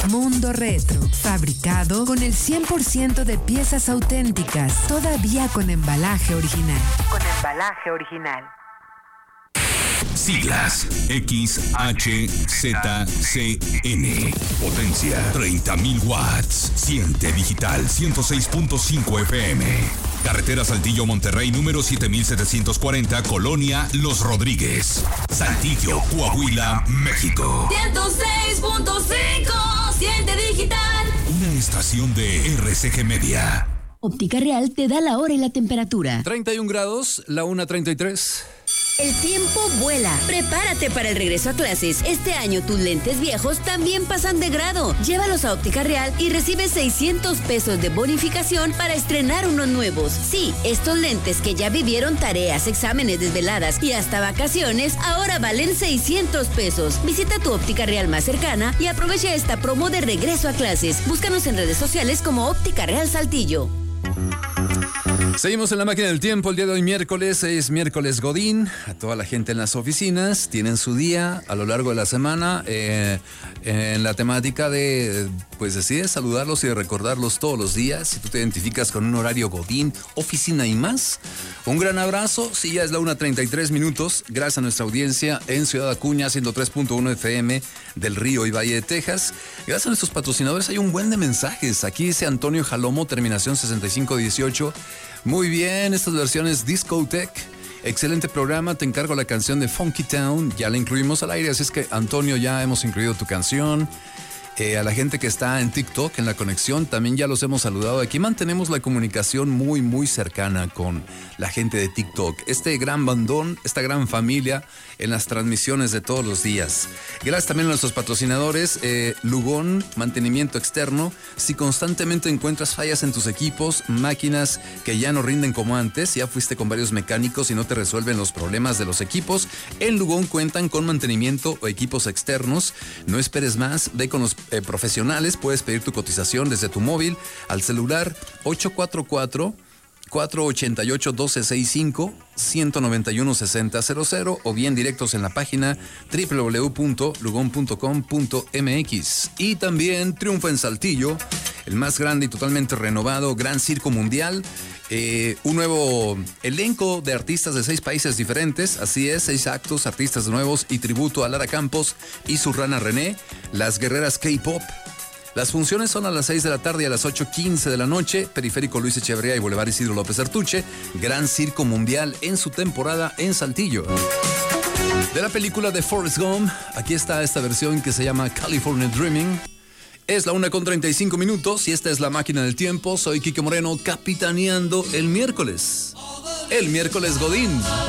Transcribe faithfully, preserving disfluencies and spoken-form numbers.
Mundo Retro, fabricado con el cien por ciento de piezas auténticas, todavía con embalaje original. Con embalaje original. Siglas X H Z C N. Potencia treinta mil watts. Siente digital ciento seis punto cinco F M. Carretera Saltillo Monterrey número siete mil setecientos cuarenta, Colonia Los Rodríguez, Saltillo, Coahuila, México. ciento seis punto cinco. Siente digital. Una estación de R C G Media. Óptica Real te da la hora y la temperatura. treinta y un grados, la una treinta y tres. El tiempo vuela. Prepárate para el regreso a clases. Este año tus lentes viejos también pasan de grado. Llévalos a Óptica Real y recibe seiscientos pesos de bonificación para estrenar unos nuevos. Sí, estos lentes que ya vivieron tareas, exámenes, desveladas y hasta vacaciones, ahora valen seiscientos pesos. Visita tu Óptica Real más cercana y aprovecha esta promo de regreso a clases. Búscanos en redes sociales como Óptica Real Saltillo. Seguimos en la máquina del tiempo. El día de hoy miércoles es miércoles Godín. A toda la gente en las oficinas tienen su día a lo largo de la semana eh, en la temática de, pues decides saludarlos y de recordarlos todos los días. Si tú te identificas con un horario Godín, oficina y más, un gran abrazo. Si ya es la una treinta y tres minutos, gracias a nuestra audiencia en Ciudad Acuña, ciento tres punto uno F M del Río y Valle de Texas. Gracias a nuestros patrocinadores hay un buen de mensajes. Aquí dice Antonio Jalomo, terminación sesenta y cinco dieciocho. Muy bien, estas versiones Discotech. Excelente programa, te encargo la canción de Funky Town. Ya la incluimos al aire, así es que Antonio, ya hemos incluido tu canción. Eh, a la gente que está en TikTok, en la conexión, también ya los hemos saludado. Aquí mantenemos la comunicación muy, muy cercana con la gente de TikTok. Este gran bandón, esta gran familia en las transmisiones de todos los días. Gracias también a nuestros patrocinadores, eh, Lugón, mantenimiento externo. Si constantemente encuentras fallas en tus equipos, máquinas que ya no rinden como antes, ya fuiste con varios mecánicos y no te resuelven los problemas de los equipos, en Lugón cuentan con mantenimiento o equipos externos. No esperes más, ve con los Eh, profesionales. Puedes pedir tu cotización desde tu móvil al celular ocho cuatro cuatro, cuatro ocho ocho, uno dos seis cinco, uno nueve uno, seis cero cero cero o bien directos en la página doble u doble u doble u punto lugon punto com punto m x. Y también triunfa en Saltillo el más grande y totalmente renovado Gran Circo Mundial. Eh, un nuevo elenco de artistas de seis países diferentes, así es, seis actos, artistas nuevos y tributo a Lara Campos y su rana René, las guerreras K-Pop. Las funciones son a las seis de la tarde y a las ocho quince de la noche, Periférico Luis Echeverría y Boulevard Isidro López Artuche, Gran Circo Mundial en su temporada en Saltillo. De la película de Forrest Gump, aquí está esta versión que se llama California Dreaming. Es la una con treinta y cinco minutos y esta es la máquina del tiempo. Soy Quique Moreno, capitaneando el miércoles. El miércoles Godín.